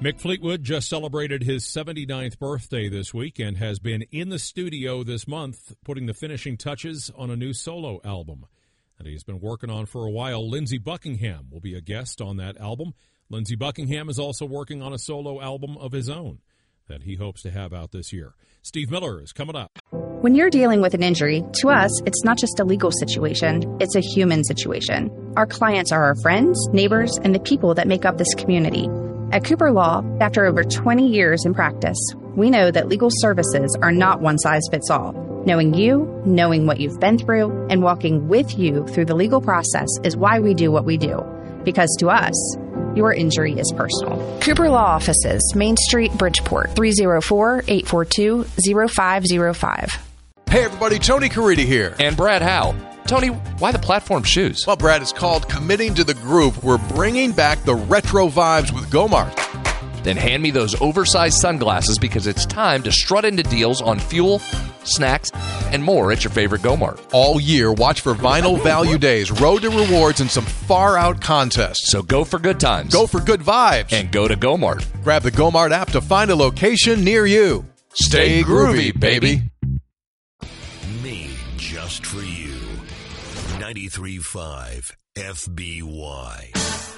Mick Fleetwood just celebrated his 79th birthday this week and has been in the studio this month putting the finishing touches on a new solo album that he's been working on for a while. Lindsey Buckingham will be a guest on that album. Lindsey Buckingham is also working on a solo album of his own that he hopes to have out this year. Steve Miller is coming up. When you're dealing with an injury, to us, it's not just a legal situation, it's a human situation. Our clients are our friends, neighbors, and the people that make up this community. At Cooper Law, after over 20 years in practice, we know that legal services are not one size fits all. Knowing you, knowing what you've been through, and walking with you through the legal process is why we do what we do. Because to us, your injury is personal. Cooper Law Offices, Main Street, Bridgeport, 304-842-0505. Hey everybody, Tony Caridi here. And Brad Howe. Tony, why the platform shoes? Well, Brad, it's called Committing to the Groove. We're bringing back the retro vibes with Gomart. Then hand me those oversized sunglasses because it's time to strut into deals on fuel, snacks, and more at your favorite Gomart. All year, watch for Vinyl Value Days, Road to Rewards, and some far-out contests. So go for good times. Go for good vibes. And go to Gomart. Grab the Gomart app to find a location near you. Stay groovy, baby. Me, just for you. 93.5 FBY.